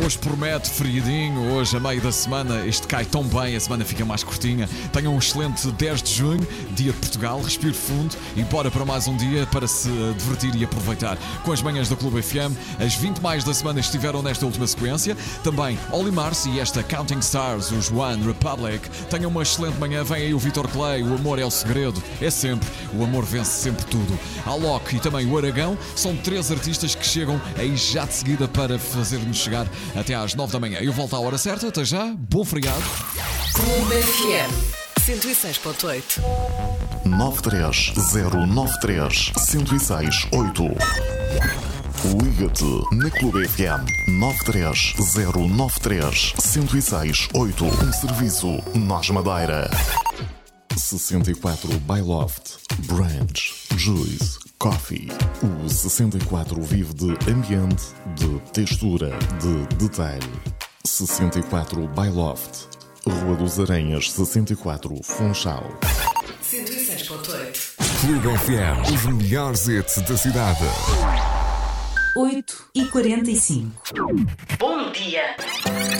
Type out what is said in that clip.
hoje promete feriadinho, hoje a meio da semana, isto cai tão bem, a semana fica mais curtinha. Tenham um excelente 10 de junho, dia de Portugal, respire fundo e bora para mais um dia para se divertir e aproveitar com as manhãs da Clube FM. As 20 mais da semana estiveram nesta última sequência. Também Oli Mars e esta Counting Stars, os One Republic. Tenham uma excelente manhã, vem aí o Vitor Clay, o amor é o segredo, é sempre, o amor vence sempre tudo. Alok e também o Aragão são 3 artistas que chegam aí já de seguida para fazer-nos chegar até às 9 da manhã. Eu volto à hora certa, até já, bom feriado. Clube FM 106.8 93093-1068. Liga-te na Clube FM 93093-1068. Um serviço Nós Madeira. 64 by Loft, Branch, Juice, Coffee. O 64 vive de ambiente, de textura, de detalhe. 64 by Loft, Rua dos Aranhas, 64, Funchal. 106.8 Clube FM, os melhores hits da cidade. 8h45. Bom dia!